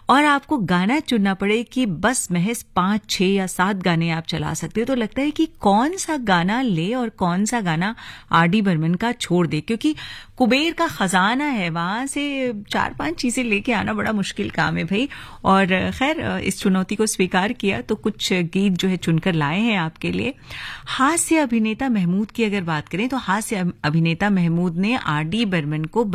और आपको गाना चुनना पड़े कि बस महज 5, 6 या 7 गाने आप चला सकते हो, तो लगता है कि कौन सा गाना ले और कौन सा गाना आर.डी. बर्मन का छोड़ दे, क्योंकि कुबेर का खजाना है, वहां से 4-5 चीजें लेके आना बड़ा मुश्किल काम है भाई। और खैर इस चुनौती को स्वीकार किया तो कुछ गीत जो है चुनकर लाए हैं आपके लिए। हास्य अभिनेता महमूद की अगर बात करें तो हास्य अभिनेता महमूद ने आर.डी. बर्मन को